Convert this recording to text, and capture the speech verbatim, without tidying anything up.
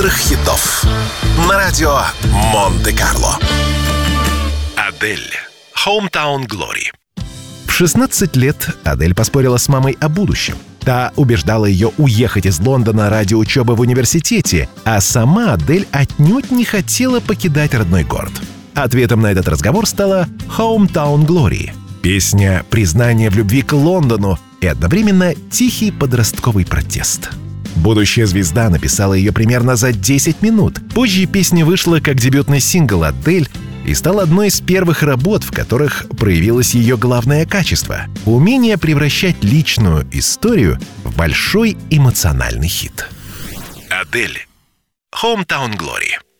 острых хитов на радио Монте-Карло. Адель. Hometown Glory. В шестнадцать лет Адель поспорила с мамой о будущем. Та убеждала ее уехать из Лондона ради учебы в университете, а сама Адель отнюдь не хотела покидать родной город. Ответом на этот разговор стала «Hometown Glory» — песня признания в любви к Лондону и одновременно тихий подростковый протест. Будущая звезда написала ее примерно за десять минут. Позже песня вышла как дебютный сингл Адель и стала одной из первых работ, в которых проявилось ее главное качество — умение превращать личную историю в большой эмоциональный хит. Адель. Hometown Glory.